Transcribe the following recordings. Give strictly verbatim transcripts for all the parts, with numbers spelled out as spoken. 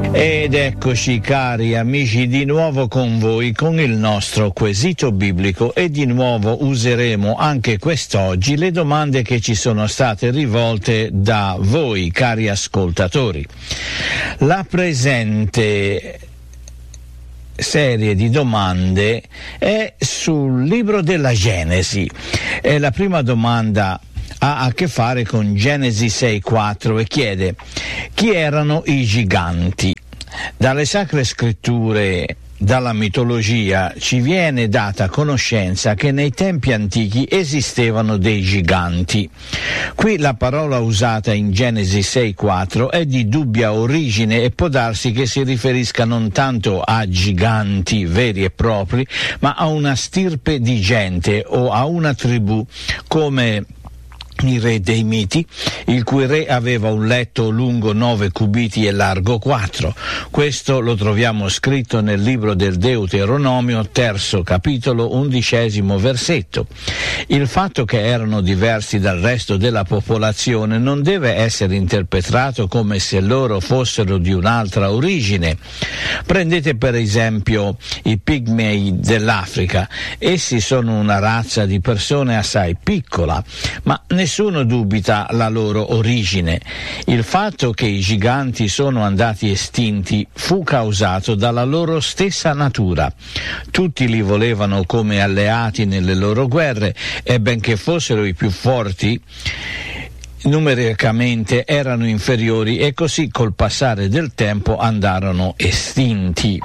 Ed eccoci cari amici di nuovo con voi con il nostro quesito biblico e di nuovo useremo anche quest'oggi le domande che ci sono state rivolte da voi cari ascoltatori. La presente serie di domande è sul libro della Genesi e la prima domanda ha a che fare con Genesi sei quattro e chiede: chi erano i giganti? Dalle sacre scritture, dalla mitologia, ci viene data conoscenza che nei tempi antichi esistevano dei giganti. Qui la parola usata in Genesi sei quattro è di dubbia origine e può darsi che si riferisca non tanto a giganti veri e propri, ma a una stirpe di gente o a una tribù, come il re dei miti, il cui re aveva un letto lungo nove cubiti e largo quattro. Questo lo troviamo scritto nel libro del Deuteronomio, terzo capitolo, undicesimo versetto. Il fatto che erano diversi dal resto della popolazione non deve essere interpretato come se loro fossero di un'altra origine. Prendete per esempio i pigmei dell'Africa. Essi sono una razza di persone assai piccola, ma nessuno dubita la loro origine. Il fatto che i giganti sono andati estinti fu causato dalla loro stessa natura. Tutti li volevano come alleati nelle loro guerre e benché fossero i più forti, numericamente erano inferiori e così col passare del tempo andarono estinti.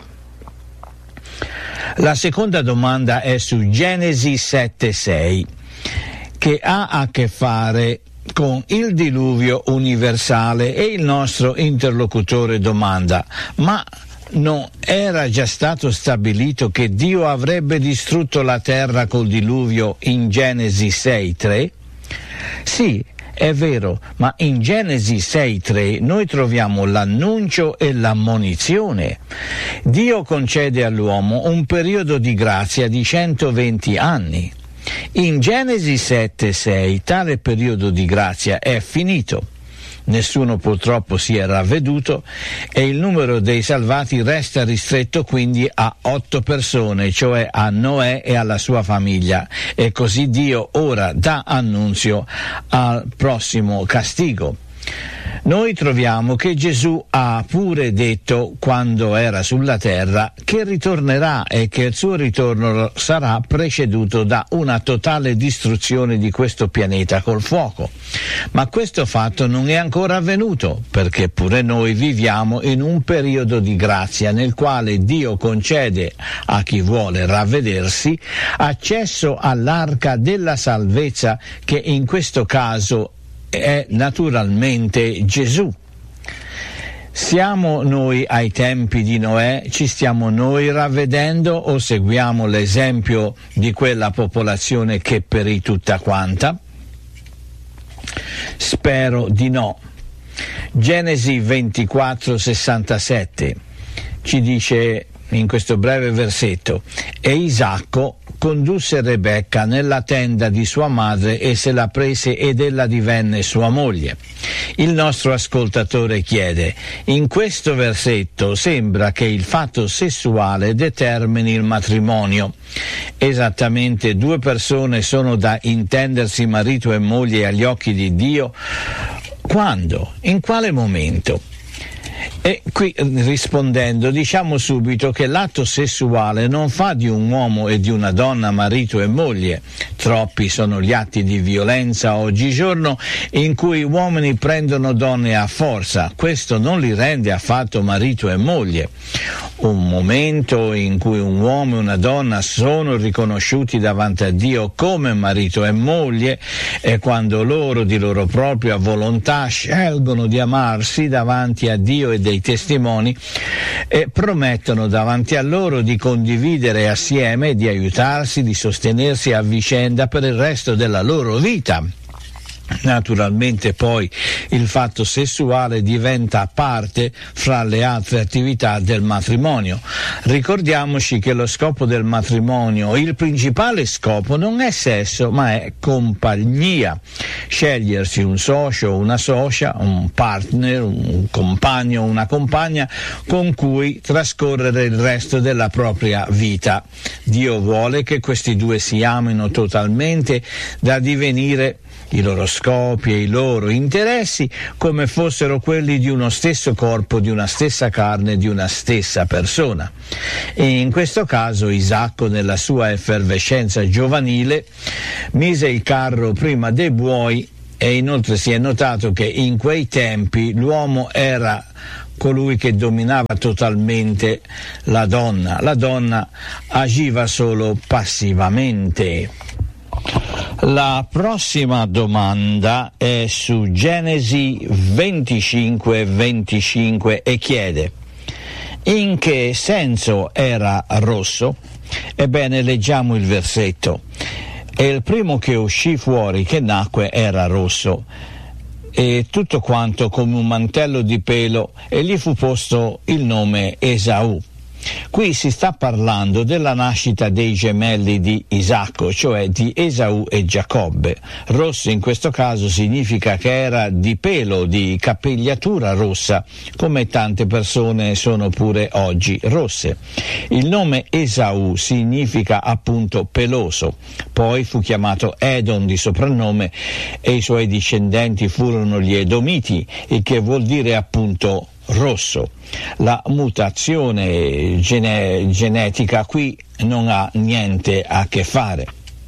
La seconda domanda è su Genesi sette sei, che ha a che fare con il diluvio universale, e il nostro interlocutore domanda: ma non era già stato stabilito che Dio avrebbe distrutto la terra col diluvio in Genesi sei tre? Sì, è vero, ma in Genesi sei tre noi troviamo l'annuncio e l'ammonizione. Dio concede all'uomo un periodo di grazia di centoventi anni. In Genesi sette sei tale periodo di grazia è finito. Nessuno purtroppo si è ravveduto e il numero dei salvati resta ristretto quindi a otto persone, cioè a Noè e alla sua famiglia, e così Dio ora dà annunzio al prossimo castigo. Noi troviamo che Gesù ha pure detto, quando era sulla terra, che ritornerà e che il suo ritorno sarà preceduto da una totale distruzione di questo pianeta col fuoco. Ma questo fatto non è ancora avvenuto, perché pure noi viviamo in un periodo di grazia nel quale Dio concede a chi vuole ravvedersi accesso all'arca della salvezza, che in questo caso è naturalmente Gesù. Siamo noi ai tempi di Noè? Ci stiamo noi ravvedendo o seguiamo l'esempio di quella popolazione che perì tutta quanta? Spero di no. Genesi ventiquattro sessantasette ci dice in questo breve versetto: e Isacco condusse Rebecca nella tenda di sua madre e se la prese ed ella divenne sua moglie. Il nostro ascoltatore chiede: in questo versetto sembra che il fatto sessuale determini il matrimonio. Esattamente due persone sono da intendersi marito e moglie agli occhi di Dio? Quando? In quale momento? E qui, rispondendo, diciamo subito che l'atto sessuale non fa di un uomo e di una donna marito e moglie. Troppi sono gli atti di violenza oggigiorno in cui uomini prendono donne a forza. Questo non li rende affatto marito e moglie. Un momento in cui un uomo e una donna sono riconosciuti davanti a Dio come marito e moglie è quando loro di loro propria volontà scelgono di amarsi davanti a Dio e dei testimoni e promettono davanti a loro di condividere assieme, di aiutarsi, di sostenersi a vicenda per il resto della loro vita. Naturalmente poi il fatto sessuale diventa parte fra le altre attività del matrimonio. Ricordiamoci che lo scopo del matrimonio, il principale scopo, non è sesso ma è compagnia, scegliersi un socio, una socia, un partner, un compagno, una compagna con cui trascorrere il resto della propria vita. Dio vuole che questi due si amino totalmente da divenire i loro scopi e i loro interessi come fossero quelli di uno stesso corpo, di una stessa carne, di una stessa persona. E in questo caso Isacco, nella sua effervescenza giovanile, mise il carro prima dei buoi, e inoltre si è notato che in quei tempi l'uomo era colui che dominava totalmente la donna. La donna agiva solo passivamente. La prossima domanda è su Genesi venticinque venticinque e chiede: in che senso era rosso? Ebbene, leggiamo il versetto. E il primo che uscì fuori, che nacque, era rosso, e tutto quanto come un mantello di pelo, e gli fu posto il nome Esaù. Qui si sta parlando della nascita dei gemelli di Isacco, cioè di Esaù e Giacobbe. Rosso in questo caso significa che era di pelo, di capigliatura rossa, come tante persone sono pure oggi rosse. Il nome Esaù significa appunto peloso. Poi fu chiamato Edom di soprannome e i suoi discendenti furono gli Edomiti, il che vuol dire appunto rosso. La mutazione gene- genetica qui non ha niente a che fare.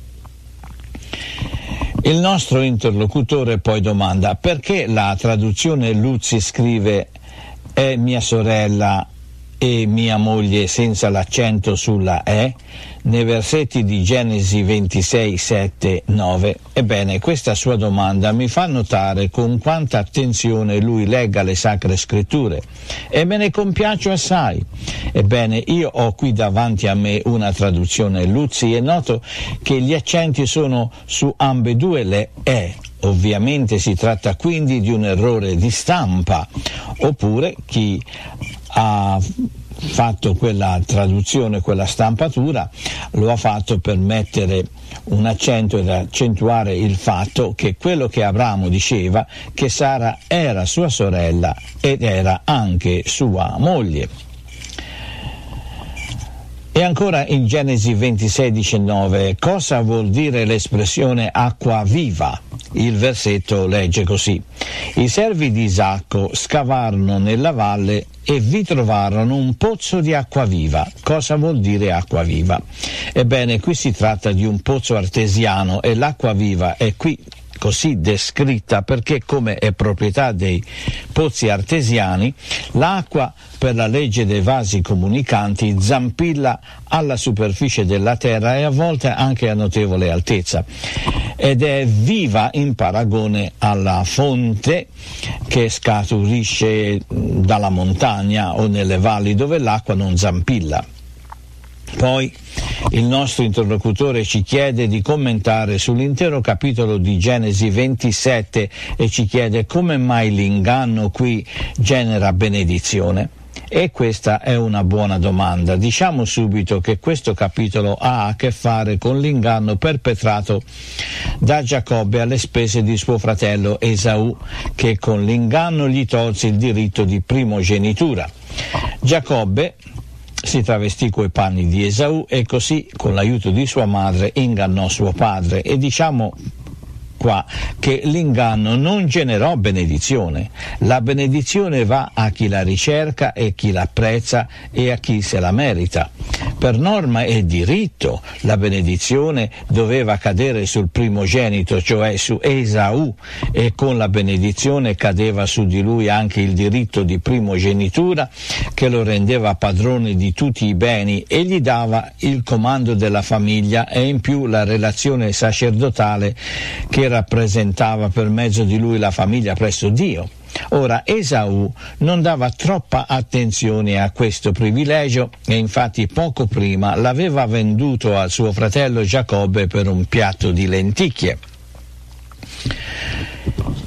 Il nostro interlocutore poi domanda: perché la traduzione Luzzi scrive è mia sorella e mia moglie senza l'accento sulla E nei versetti di Genesi ventisei, sette, nove? Ebbene, questa sua domanda mi fa notare con quanta attenzione lui legga le Sacre Scritture, e me ne compiaccio assai. Ebbene, io ho qui davanti a me una traduzione Luzzi e noto che gli accenti sono su ambedue le E. Ovviamente si tratta quindi di un errore di stampa, oppure chi ha fatto quella traduzione, quella stampatura, lo ha fatto per mettere un accento ed accentuare il fatto che quello che Abramo diceva, che Sara era sua sorella ed era anche sua moglie. E ancora in Genesi ventisei diciannove, cosa vuol dire l'espressione acqua viva? Il versetto legge così: i servi di Isacco scavarono nella valle e vi trovarono un pozzo di acqua viva. Cosa vuol dire acqua viva? Ebbene, qui si tratta di un pozzo artesiano e l'acqua viva è qui così descritta perché, come è proprietà dei pozzi artesiani, l'acqua, per la legge dei vasi comunicanti, zampilla alla superficie della terra e a volte anche a notevole altezza, ed è viva in paragone alla fonte che scaturisce dalla montagna o nelle valli dove l'acqua non zampilla. Poi il nostro interlocutore ci chiede di commentare sull'intero capitolo di Genesi ventisette e ci chiede come mai l'inganno qui genera benedizione. E questa è una buona domanda. Diciamo subito che questo capitolo ha a che fare con l'inganno perpetrato da Giacobbe alle spese di suo fratello Esaù, che con l'inganno gli tolse il diritto di primogenitura. Giacobbe si travestì coi panni di Esaù e così, con l'aiuto di sua madre, ingannò suo padre. E diciamo qua che l'inganno non generò benedizione. La benedizione va a chi la ricerca e chi l'apprezza e a chi se la merita. Per norma e diritto la benedizione doveva cadere sul primogenito, cioè su Esaù, e con la benedizione cadeva su di lui anche il diritto di primogenitura che lo rendeva padrone di tutti i beni e gli dava il comando della famiglia e in più la relazione sacerdotale che rappresentava per mezzo di lui la famiglia presso Dio. Ora, Esaù non dava troppa attenzione a questo privilegio e infatti poco prima l'aveva venduto al suo fratello Giacobbe per un piatto di lenticchie.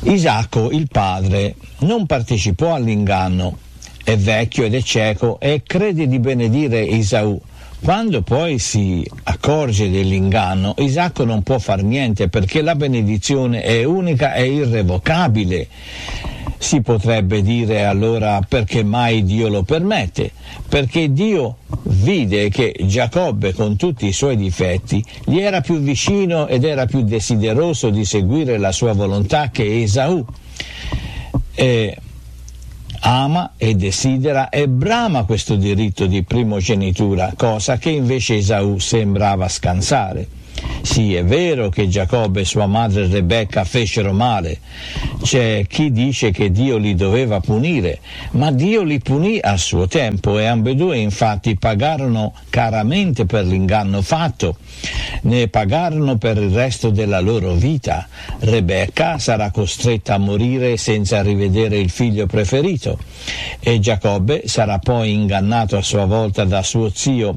Isacco, il padre, non partecipò all'inganno, è vecchio ed è cieco e crede di benedire Esaù. Quando poi si accorge dell'inganno, Isacco non può far niente perché la benedizione è unica e irrevocabile. Si potrebbe dire allora perché mai Dio lo permette? Perché Dio vide che Giacobbe, con tutti i suoi difetti, gli era più vicino ed era più desideroso di seguire la sua volontà che Esaù. E ama e desidera e brama questo diritto di primogenitura, cosa che invece Esaù sembrava scansare. Sì, è vero che Giacobbe e sua madre Rebecca fecero male. C'è chi dice che Dio li doveva punire, ma Dio li punì a suo tempo e ambedue infatti pagarono caramente per l'inganno fatto. Ne pagarono per il resto della loro vita. Rebecca sarà costretta a morire senza rivedere il figlio preferito e Giacobbe sarà poi ingannato a sua volta da suo zio.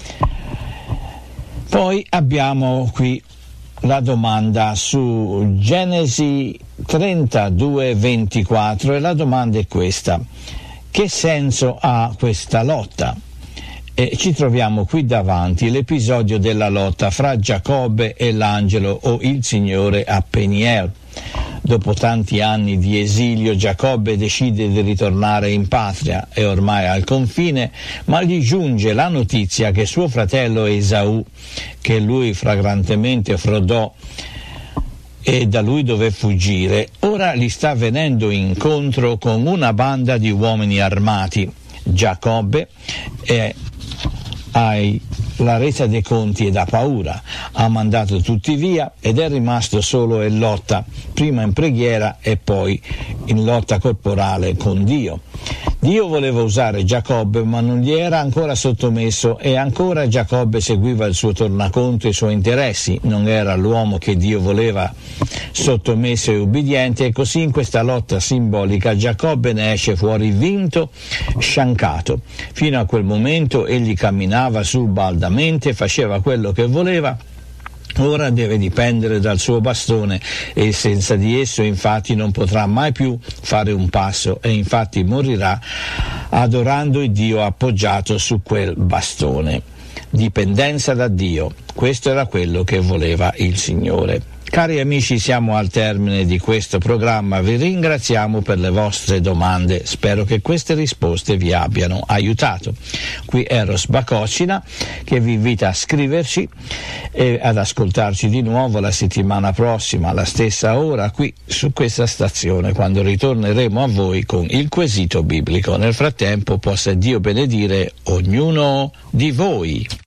Poi abbiamo qui la domanda su Genesi trentadue ventiquattro e la domanda è questa: che senso ha questa lotta? E ci troviamo qui davanti l'episodio della lotta fra Giacobbe e l'angelo o il Signore a Peniel. Dopo tanti anni di esilio, Giacobbe decide di ritornare in patria, è ormai al confine, ma gli giunge la notizia che suo fratello Esaù, che lui fragrantemente frodò e da lui dové fuggire, ora gli sta venendo incontro con una banda di uomini armati. Giacobbe è ai la resa dei conti ed ha paura, ha mandato tutti via ed è rimasto solo in lotta, prima in preghiera e poi in lotta corporale con Dio. Dio voleva usare Giacobbe ma non gli era ancora sottomesso e ancora Giacobbe seguiva il suo tornaconto e i suoi interessi, non era l'uomo che Dio voleva sottomesso e ubbidiente, e così in questa lotta simbolica Giacobbe ne esce fuori vinto, sciancato. Fino a quel momento egli camminava subaldamente, faceva quello che voleva. Ora deve dipendere dal suo bastone e senza di esso infatti non potrà mai più fare un passo e infatti morirà adorando il Dio appoggiato su quel bastone. Dipendenza da Dio, questo era quello che voleva il Signore. Cari amici, siamo al termine di questo programma, vi ringraziamo per le vostre domande, spero che queste risposte vi abbiano aiutato. Qui Eros Bacocina che vi invita a scriverci e ad ascoltarci di nuovo la settimana prossima alla stessa ora qui su questa stazione, quando ritorneremo a voi con il quesito biblico. Nel frattempo possa Dio benedire ognuno di voi.